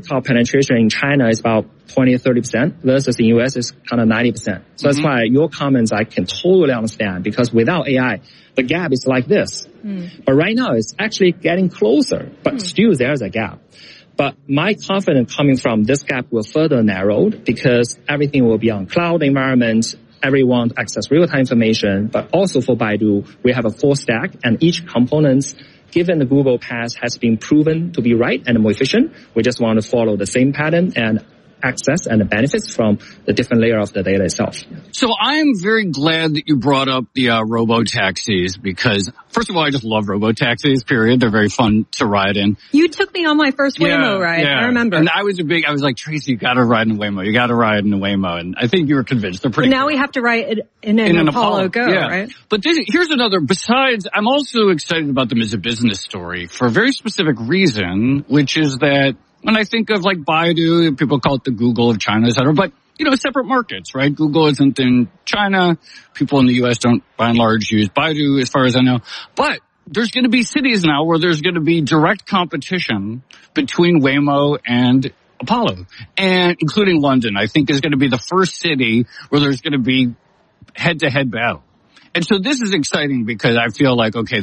car penetration in China is about 20-30% versus in US is kind of 90%. So that's why your comments I can totally understand, because without AI, the gap is like this. But right now it's actually getting closer, but still there's a gap. But my confidence coming from this gap will further narrowed because everything will be on cloud environment. Everyone access real-time information, but also for Baidu, we have a full stack, and each component, given the Google path, has been proven to be right and more efficient. We just want to follow the same pattern and access and the benefits from the different layer of the data itself. So I'm very glad that you brought up the robo-taxis because, first of all, I just love robo-taxis, period. They're very fun to ride in. You took me on my first Waymo ride. I remember. And I was like, Tracy, you got to ride in a Waymo. You got to ride in a Waymo. And I think you were convinced. They're pretty Now we have to ride in an Apollo Go, right? But here's another, besides, I'm also excited about them as a business story for a very specific reason, which is that when I think of like Baidu, people call it the Google of China, et cetera, but, separate markets, right? Google isn't in China. People in the U.S. don't, by and large, use Baidu, as far as I know. But there's going to be cities now where there's going to be direct competition between Waymo and Apollo, and including London, I think is going to be the first city where there's going to be head-to-head battle. And so this is exciting because I feel like, okay,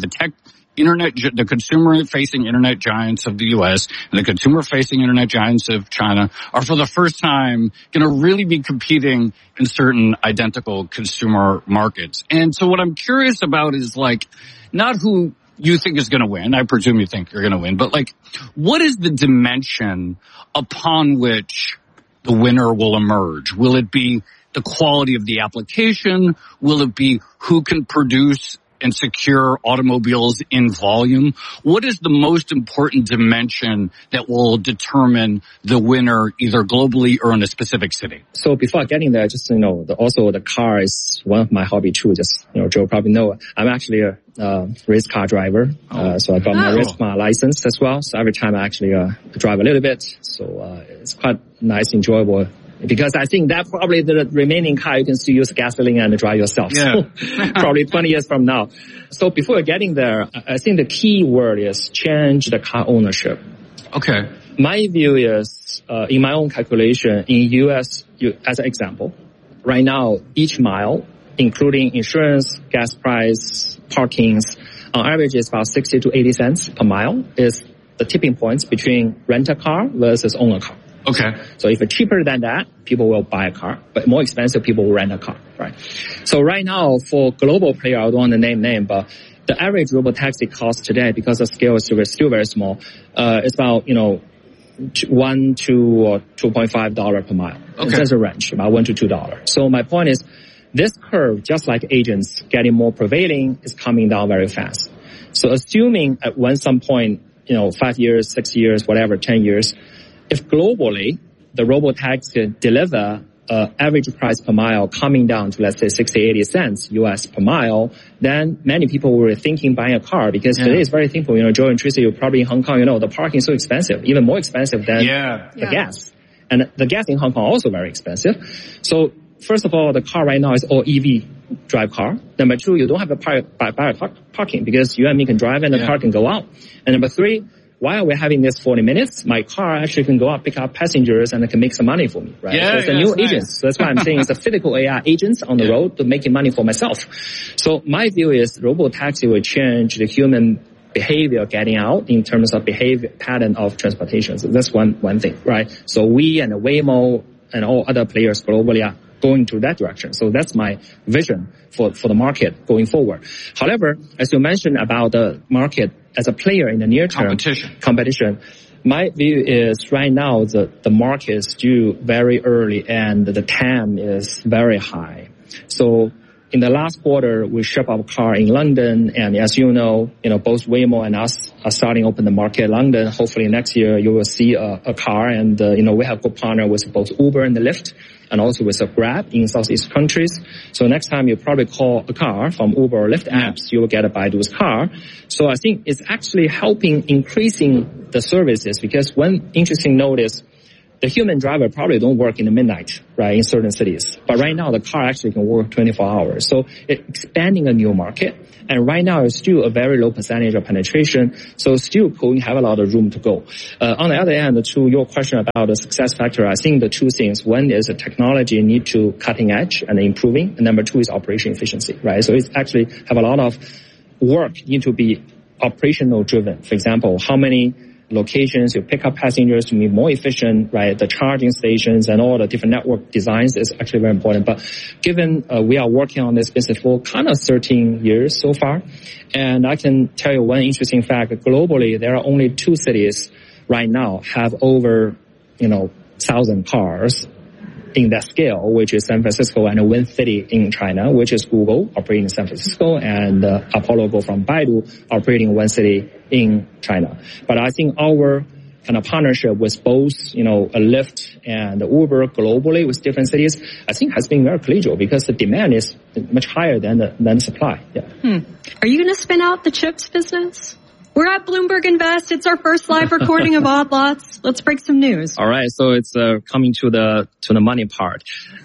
the consumer-facing internet giants of the U.S. and the consumer-facing internet giants of China are for the first time going to really be competing in certain identical consumer markets. And so what I'm curious about is like, not who you think is going to win. I presume you think you're going to win. But like, what is the dimension upon which the winner will emerge? Will it be the quality of the application? Will it be who can produce and secure automobiles in volume? What is the most important dimension that will determine the winner either globally or in a specific city? So before getting there, just, also the car is one of my hobby too. Just, Joe probably know, I'm actually a race car driver. So I got my race car license as well. So every time I actually drive a little bit. So it's quite nice, enjoyable. Because I think that probably the remaining car you can still use gasoline and drive yourself. Yeah. So probably 20 years from now. So before getting there, I think the key word is change the car ownership. Okay. My view is, in my own calculation, in US, as an example, right now, each mile, including insurance, gas price, parkings, on average is about 60 to 80 cents per mile is the tipping points between rent a car versus own a car. Okay. So if it's cheaper than that, people will buy a car, but more expensive, people will rent a car, right? So right now, for global player, I don't want to name, but the average robo-taxi cost today, because the scale is still very small, it's about, $1 to or $2.5 per mile. Okay. There's a range, about $1 to $2. So my point is, this curve, just like agents getting more prevailing, is coming down very fast. So assuming at some point, 5 years, 6 years, whatever, 10 years, if globally the robo-taxi deliver average price per mile coming down to, let's say, 60, 80 cents US per mile, then many people were thinking buying a car because today it's very simple. Joe and Tracy, you're probably in Hong Kong, the parking is so expensive, even more expensive than the gas. And the gas in Hong Kong also very expensive. So first of all, the car right now is all EV drive car. Number two, you don't have to parking because you and me can drive and the car can go out. And number three, while we're having this 40 minutes, my car actually can go out, pick up passengers, and it can make some money for me, right? Yeah, so it's a new agent. So that's why I'm saying it's a physical AI agents on the road to making money for myself. So my view is robo-taxi will change the human behavior getting out in terms of behavior pattern of transportation. So that's one thing, right? So we and Waymo and all other players globally are going to that direction. So that's my vision for the market going forward. However, as you mentioned about the market as a player in the near term competition, my view is right now the market is still very early and the TAM is very high. So in the last quarter, we ship our car in London, and as you know, both Waymo and us are starting to open the market in London. Hopefully next year you will see a car, and we have good partner with both Uber and the Lyft, and also with a Grab in Southeast countries. So next time you probably call a car from Uber or Lyft apps, you will get a Baidu's car. So I think it's actually helping increasing the services, because one interesting note is the human driver probably don't work in the midnight, right, in certain cities. But right now, the car actually can work 24 hours. So it's expanding a new market. And right now, it's still a very low percentage of penetration. So still Pulling have a lot of room to go. On the other hand, to your question about the success factor, I think the two things. One is the technology need to cutting edge and improving. And number two is operation efficiency, right? So it's actually have a lot of work need to be operational driven. For example, how many locations you pick up passengers to be more efficient, right? The charging stations and all the different network designs is actually very important. But given we are working on this business for kind of 13 years so far, and I can tell you one interesting fact. Globally, there are only 2 cities right now have over, 1,000 cars in that scale, which is San Francisco and one city in China, which is Google operating in San Francisco and Apollo Go from Baidu operating in one city in China. But I think our kind of partnership with both, Lyft and Uber globally with different cities, I think has been very collegial because the demand is much higher than the supply. Yeah. Are you going to spin out the chips business? We're at Bloomberg Invest. It's our first live recording of Odd Lots. Let's break some news. All right. So it's coming to the money part.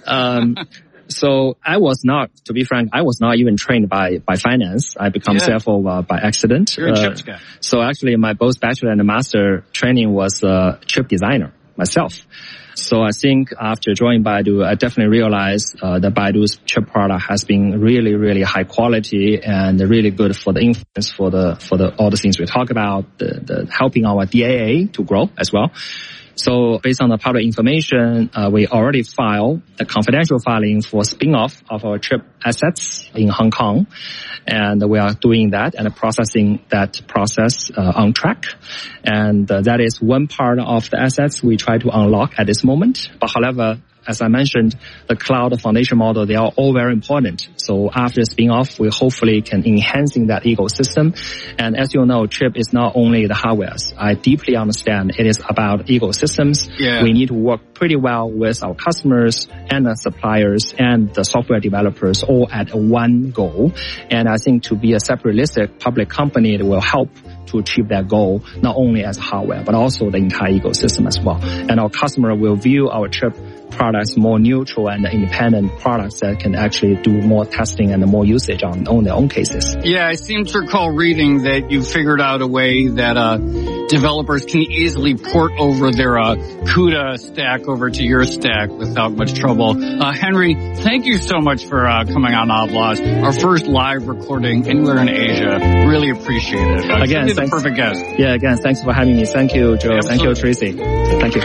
So I was not, to be frank, I was not even trained by finance. I become CFO by accident. You're a chips guy. So actually my both bachelor and master training was chip designer myself. So I think after joining Baidu, I definitely realized that Baidu's chip product has been really, really high quality and really good for the influence for all the things we talk about, the helping our DAA to grow as well. So based on the public information, we already filed the confidential filing for spin-off of our chip assets in Hong Kong. And we are doing that and processing that process on track. And that is one part of the assets we try to unlock at this moment. But however, as I mentioned, the cloud foundation model, they are all very important. So after spin-off, we hopefully can enhancing that ecosystem. And as you know, chip is not only the hardware. I deeply understand it is about ecosystems. Yeah. We need to work pretty well with our customers and the suppliers and the software developers all at one goal. And I think to be a separate listed public company, it will help to achieve that goal, not only as hardware, but also the entire ecosystem as well. And our customer will view our chip products more neutral and independent products that can actually do more testing and more usage on their own cases. Yeah, I seem to recall reading that you figured out a way that developers can easily port over their CUDA stack over to your stack without much trouble. Henry, thank you so much for coming on Odd Lots, our first live recording anywhere in Asia. Really appreciate it. Again, thanks. The perfect guest. Yeah, again, thanks for having me. Thank you, Joe. Absolutely. Thank you, Tracy. Thank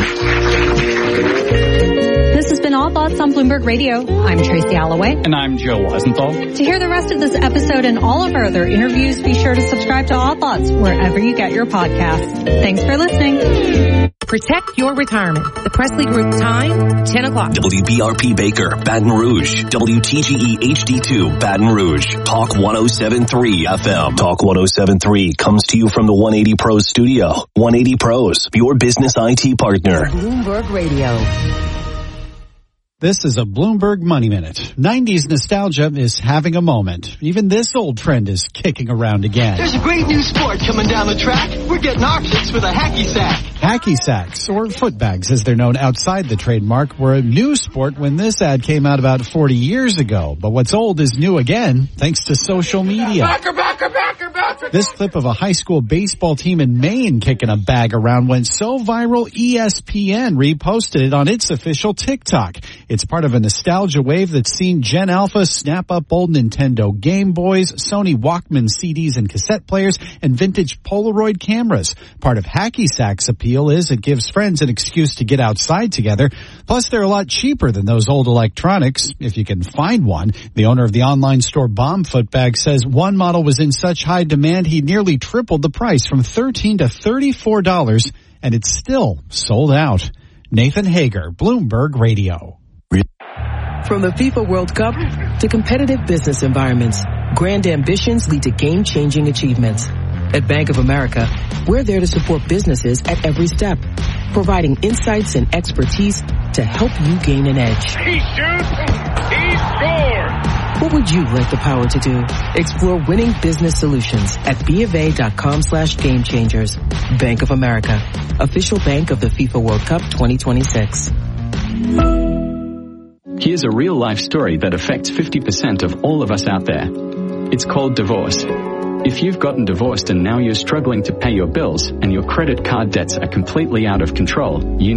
you. This has been Odd Lots on Bloomberg Radio. I'm Tracy Alloway. And I'm Joe Weisenthal. To hear the rest of this episode and all of our other interviews, be sure to subscribe to Odd Lots wherever you get your podcasts. Thanks for listening. Protect your retirement. The Presley Group time, 10 o'clock. WBRP Baker, Baton Rouge. WTGE HD2, Baton Rouge. Talk 107.3 FM. Talk 107.3 comes to you from the 180 Pros studio. 180 Pros, your business IT partner. Bloomberg Radio. This is a Bloomberg Money Minute. 90s nostalgia is having a moment. Even this old trend is kicking around again. There's a great new sport coming down the track. We're getting our kicks with a hacky sack. Hacky sacks, or footbags as they're known outside the trademark, were a new sport when this ad came out about 40 years ago. But what's old is new again, thanks to social media. Backer. This clip of a high school baseball team in Maine kicking a bag around went so viral, ESPN reposted it on its official TikTok. It's part of a nostalgia wave that's seen Gen Alpha snap up old Nintendo Game Boys, Sony Walkman CDs and cassette players, and vintage Polaroid cameras. Part of Hacky Sack's appeal is it gives friends an excuse to get outside together. Plus, they're a lot cheaper than those old electronics, if you can find one. The owner of the online store Bomb Footbag says one model was in such high demand he nearly tripled the price from $13 to $34, and it's still sold out. Nathan Hager, Bloomberg Radio. From the FIFA World Cup to competitive business environments, grand ambitions lead to game-changing achievements. At Bank of America, we're there to support businesses at every step, providing insights and expertise to help you gain an edge. He shoots, he scores! What would you like the power to do? Explore winning business solutions at BofA.com/gamechangers. Bank of America, official bank of the FIFA World Cup 2026. Here's a real-life story that affects 50% of all of us out there. It's called divorce. If you've gotten divorced and now you're struggling to pay your bills and your credit card debts are completely out of control, you